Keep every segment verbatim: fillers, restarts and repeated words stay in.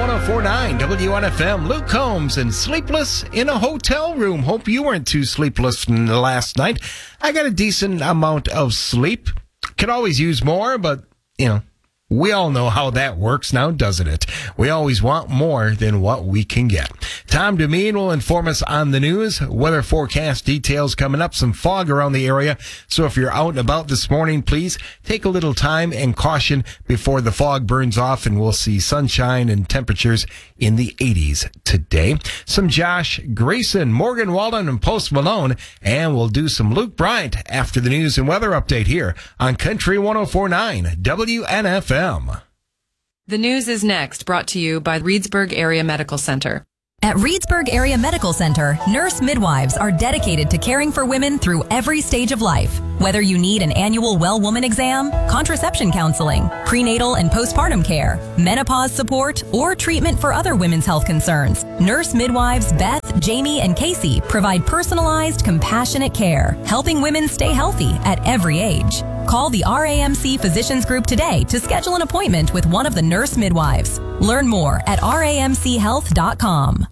one oh four point nine W N F M. Luke Combs and Sleepless in a Hotel Room. Hope you weren't too sleepless last night. I got a decent amount of sleep. Could always use more, but, you know, we all know how that works now, doesn't it? We always want more than what we can get. Tom Demeen will inform us on the news. Weather forecast details coming up. Some fog around the area. So if you're out and about this morning, please take a little time and caution before the fog burns off, and we'll see sunshine and temperatures in the eighties today. Some Josh Grayson, Morgan Walden, and Post Malone. And we'll do some Luke Bryant after the news and weather update here on Country one oh four point nine W N F M. The news is next, brought to you by Reedsburg Area Medical Center. At Reedsburg Area Medical Center, nurse midwives are dedicated to caring for women through every stage of life. Whether you need an annual Well Woman exam, contraception counseling, prenatal and postpartum care, menopause support, or treatment for other women's health concerns, nurse midwives Beth, Jamie, and Casey provide personalized, compassionate care, helping women stay healthy at every age. Call the R A M C Physicians Group today to schedule an appointment with one of the nurse midwives. Learn more at R A M C health dot com.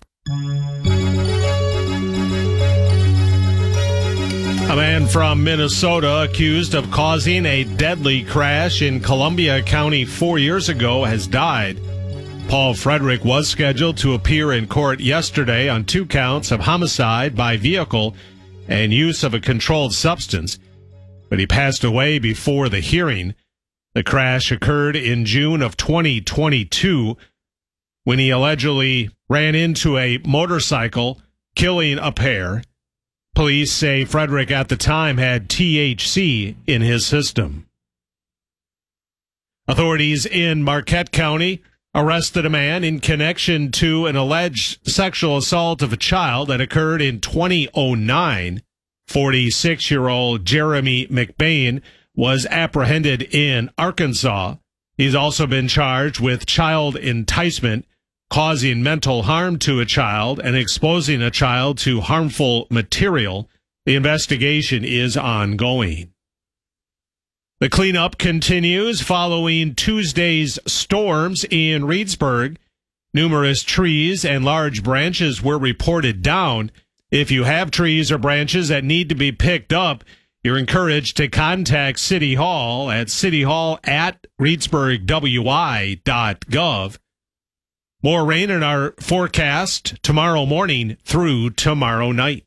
A man from Minnesota accused of causing a deadly crash in Columbia County four years ago has died. Paul Frederick was scheduled to appear in court yesterday on two counts of homicide by vehicle and use of a controlled substance, but he passed away before the hearing. The crash occurred in June of twenty twenty-two when he allegedly ran into a motorcycle, killing a pair. Police say Frederick at the time had T H C in his system. Authorities in Marquette County arrested a man in connection to an alleged sexual assault of a child that occurred in twenty oh nine. forty-six-year-old Jeremy McBain was apprehended in Arkansas. He's also been charged with child enticement, causing mental harm to a child, and exposing a child to harmful material. The investigation is ongoing. The cleanup continues following Tuesday's storms in Reedsburg. Numerous trees and large branches were reported down. If you have trees or branches that need to be picked up, you're encouraged to contact City Hall at cityhall at reedsburg w i dot gov. More rain in our forecast tomorrow morning through tomorrow night.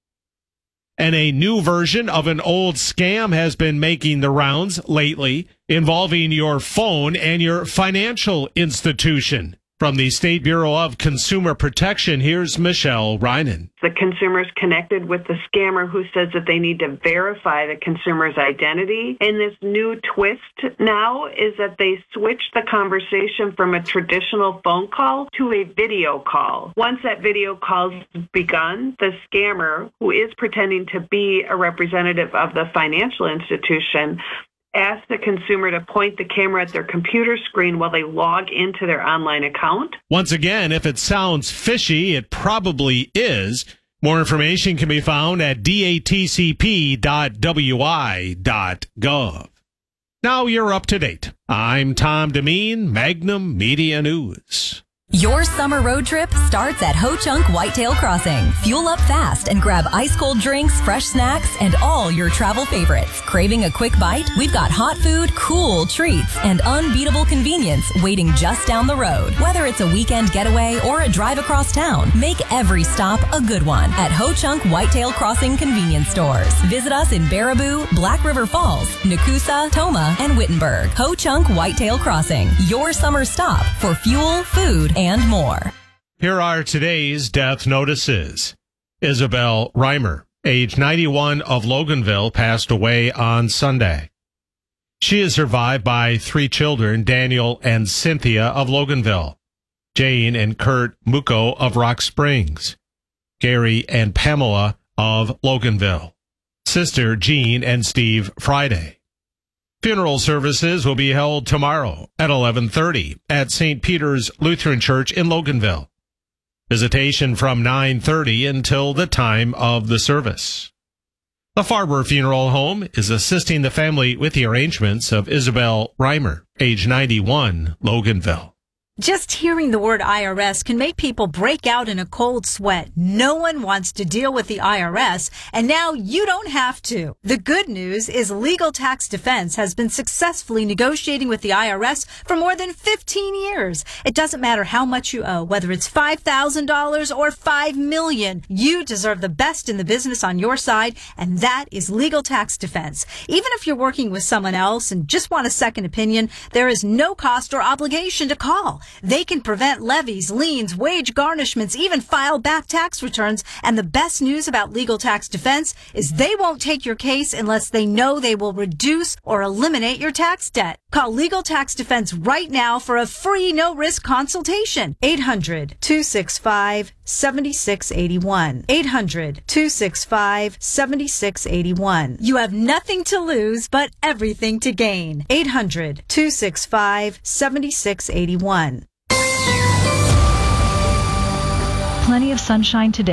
And a new version of an old scam has been making the rounds lately, involving your phone and your financial institution. From the State Bureau of Consumer Protection, here's Michelle Reinen. The consumer's connected with the scammer who says that they need to verify the consumer's identity. And this new twist now is that they switch the conversation from a traditional phone call to a video call. Once that video call's begun, the scammer, who is pretending to be a representative of the financial institution, ask the consumer to point the camera at their computer screen while they log into their online account. Once again, if it sounds fishy, it probably is. More information can be found at d a t c p dot w i dot gov. Now you're up to date. I'm Tom Demeen, Magnum Media News. Your summer road trip starts at Ho Chunk Whitetail Crossing. Fuel up fast and grab ice-cold drinks, fresh snacks, and all your travel favorites. Craving a quick bite? We've got hot food, cool treats, and unbeatable convenience waiting just down the road. Whether it's a weekend getaway or a drive across town, make every stop a good one at Ho Chunk Whitetail Crossing convenience stores. Visit us in Baraboo, Black River Falls, Nakusa, Toma, and Wittenberg. Ho Chunk Whitetail Crossing, your summer stop for fuel, food, and more. Here are today's death notices. Isabel Reimer, age ninety-one, of Loganville, passed away on Sunday. She is survived by three children, Daniel and Cynthia of Loganville, Jane and Kurt Mucco of Rock Springs, Gary and Pamela of Loganville, sister Jean and Steve Friday. Funeral services will be held tomorrow at eleven thirty at Saint Peter's Lutheran Church in Loganville. Visitation from nine thirty until the time of the service. The Farber Funeral Home is assisting the family with the arrangements of Isabel Reimer, age ninety-one, Loganville. Just hearing the word I R S can make people break out in a cold sweat. No one wants to deal with the I R S, and now you don't have to. The good news is Legal Tax Defense has been successfully negotiating with the I R S for more than fifteen years. It doesn't matter how much you owe, whether it's five thousand dollars or five million dollars. You deserve the best in the business on your side, and that is Legal Tax Defense. Even if you're working with someone else and just want a second opinion, there is no cost or obligation to call. They can prevent levies, liens, wage garnishments, even file back tax returns. And the best news about Legal Tax Defense is they won't take your case unless they know they will reduce or eliminate your tax debt. Call Legal Tax Defense right now for a free no-risk consultation. eight hundred, two six five, seven six eight one. eight hundred, two six five, seven six eight one. You have nothing to lose, but everything to gain. eight hundred, two six five, seven six eight one. Plenty of sunshine today.